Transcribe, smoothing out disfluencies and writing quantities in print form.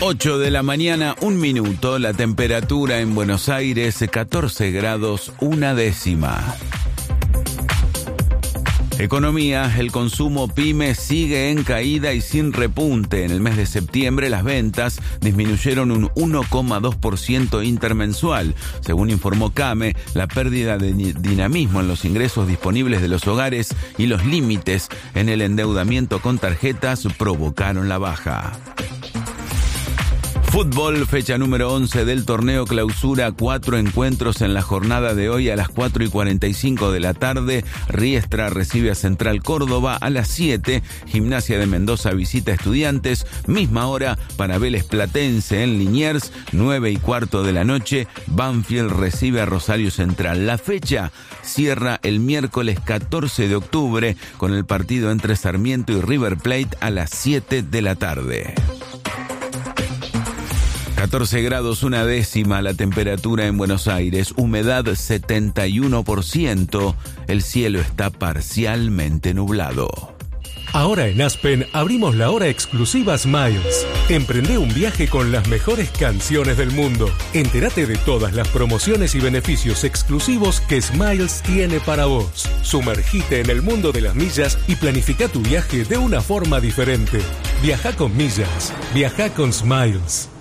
8 de la mañana, 1 minuto, la temperatura en Buenos Aires, 14 grados, 1/10. Economía, el consumo pyme sigue en caída y sin repunte. En el mes de septiembre las ventas disminuyeron un 1,2% intermensual. Según informó CAME, la pérdida de dinamismo en los ingresos disponibles de los hogares y los límites en el endeudamiento con tarjetas provocaron la baja. Fútbol, fecha número 11 del torneo clausura, 4 encuentros en la jornada de hoy a las 4:45 de la tarde. Riestra recibe a Central Córdoba a las 7. Gimnasia de Mendoza visita a Estudiantes. Misma hora para Vélez Platense en Liniers. 9:15 de la noche. Banfield recibe a Rosario Central. La fecha cierra el miércoles 14 de octubre con el partido entre Sarmiento y River Plate a las 7 de la tarde. 14 grados 1/10 la temperatura en Buenos Aires, humedad 71%, el cielo está parcialmente nublado. Ahora en Aspen abrimos la hora exclusiva Smiles. Emprende un viaje con las mejores canciones del mundo. Entérate de todas las promociones y beneficios exclusivos que Smiles tiene para vos. Sumergite en el mundo de las millas y planifica tu viaje de una forma diferente. Viaja con millas. Viaja con Smiles.